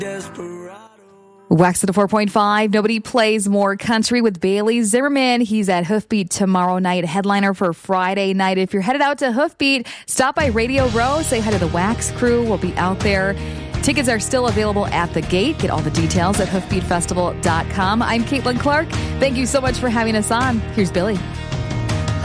Wax at a 4.5. Nobody plays more country with Bailey Zimmerman. He's at Hoofbeat tomorrow night, headliner for Friday night. If you're headed out to Hoofbeat, stop by Radio Row. Say hi to the Wax crew. We'll be out there. Tickets are still available at the gate. Get all the details at hoofbeatfestival.com. I'm Caitlin Clark. Thank you so much for having us on. Here's Billy.